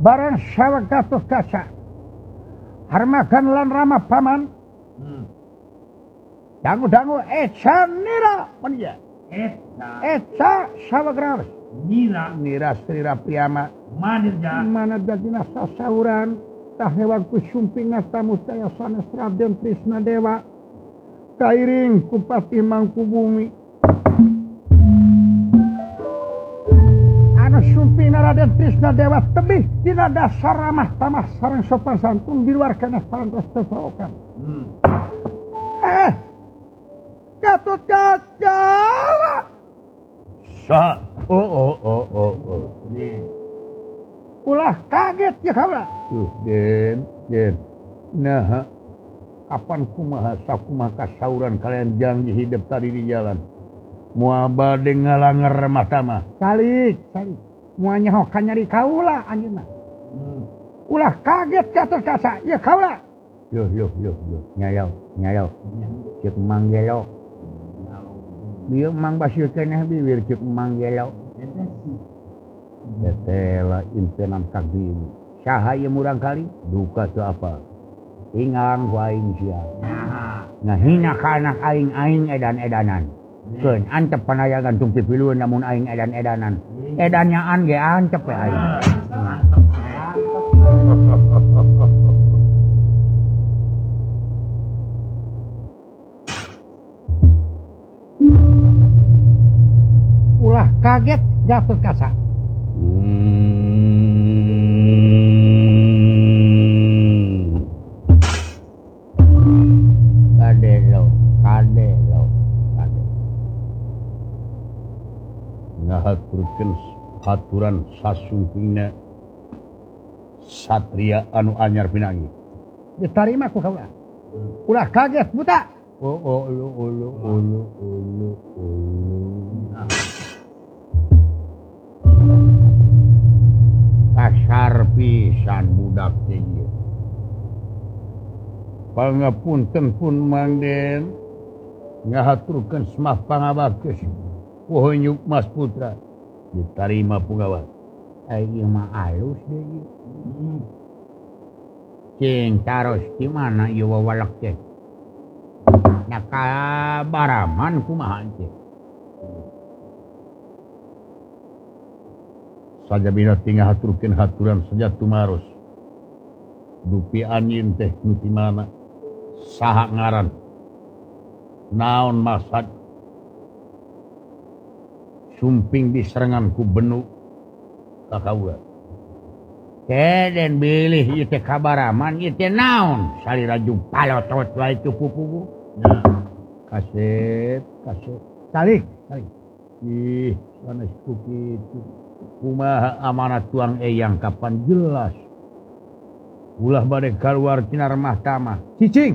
barang sawah Gatot Kaca harmakan lan rama paman dangu-dangu eca nira mania eca sawagrawas nira Sri Priyama mana dadina sasauran tahewan ku sumping tamu saya sanes Raden Trisna Dewa kairing ku Patih Mangkubumi anu sumping Raden Trisna Dewa tebih dina dasar ramah tamah sareng sopan santun di luar kana parantos tesokan Gatot Kaca ulah kaget ya kaula Den nah kapan kumaha sakumaha kasauran kalian janji hidup tadi di jalan moal bade ngalanger remah tamah kali muanya hokan nyari kaula anjeunna ulah kaget Gatot Kaca ya kaula yo nyayau ceuk manggelo bieu mang basieun keneh bibir ceuk manggelo tetela intenan kagri saha ieu murang kali duka teu apa ingang ku aing sia ngahina ka anak aing edan-edanan keun antep panayagan tumpi pilueun namun aing edan-edanan edanyaan ge antep we aing ulah kaget Gatot Kaca kade lo ngahaturkeun haturan sasumpingna satria anu anyar pinanggi ditarima ku kaula ulah kaget buta kasar pisan budak ieu pangapunten pun Mangden ngahaturkeun semah pangabageus poho nyuk Mas Putra ditarima punggawa ieu mah alus deui cing taros di mana ieu wawalak teh nakabaraman kumaha teh sajabina tinggal haturkeun haturan saja tumaros dupi anjeun teh nu ti mana saha ngaran naon maksud sumping diserangan ku benu ka kaula den bilih ieu teh kabaraman ieu teh naon salira palotot wae tu pupuku kasep salik ih sanes ku kitu kumaha amanat tuang eyang kapan jelas ulah bade kaluar tina remah tamah cicing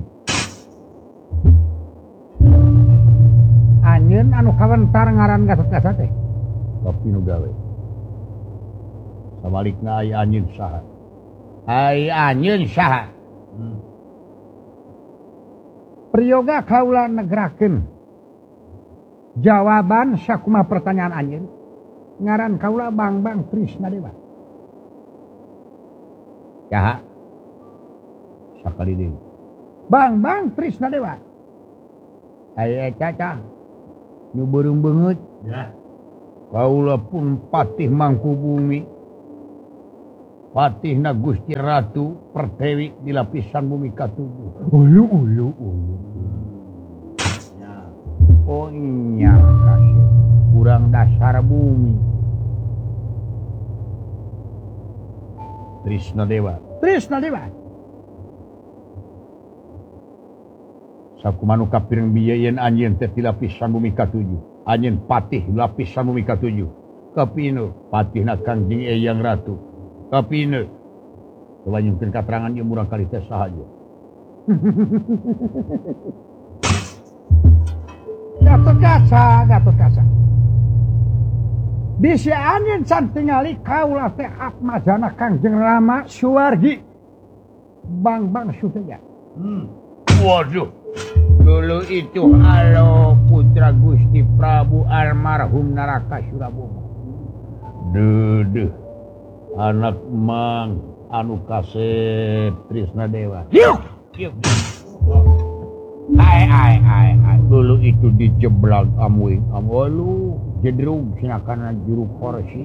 anjeun anu kawentar ngaran Gatot Kaca teh tapi nu gawe sabalikna aya anjeun saha priyoga kaula negerakeun jawaban sakumaha pertanyaan anjeun ngaran kaula Bang Trisna Dewa yaha sakali deui Bang Trisna Dewa aya caca nu beureum beungeut ya kaula pun Patih Mangkubumi patihna Gusti Ratu Pertiwi di lapisan bumi katujuh ulu ya oh nya kasih kurang dasar bumi Trisna Dewa sakumaha nu kapireng biyeun anjeun teh ti lapisan bumi katujuh anjeun patih lapisan bumi katujuh kapinu patihna Kangjeng Eyang Ratu kapinu coba nyungkeun katerangan ieu murang kali teh sahaja Gatot Kaca bisi anjeun can tingali kaula teh atmajana Kangjeng Rama Suwargi Bang Suteja waduh dulu itu halo putra Gusti Prabu almarhum Naraka Suraboma anak mang anu kasep Trisna Dewa. Dulu itu dijeblag amuing amolu jedrug sinakana juru korsi.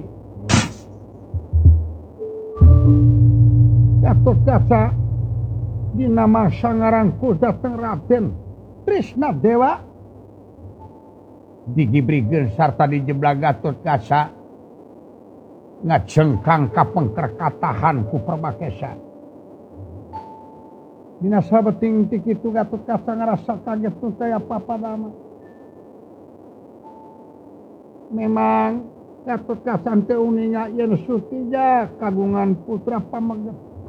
Gatot Kaca di nama sangaranku datang Raden Trisna Dewa digibrikeun sarta dijeblag Gatot Kaca ngajengkang ka pengkerkatahan ku Perbakesa. Dina sabeting ti kitu Gatot Kaca ngarasa kaget tuh teh apa-apa nama. Memang Gatot Kaca teh uninga yen Sutija kagungan putra pameget.